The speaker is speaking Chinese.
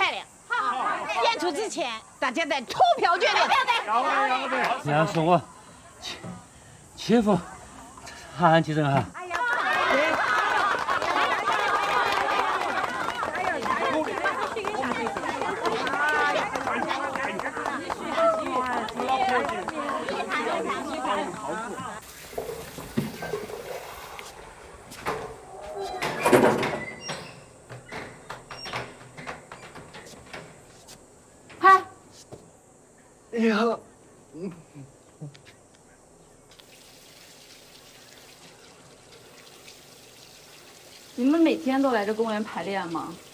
带领。好，演出之前，大家再投票决定。 这样说我切腹喊喊几声哈。 嗨， 你好。 你们每天都来这公园排练吗？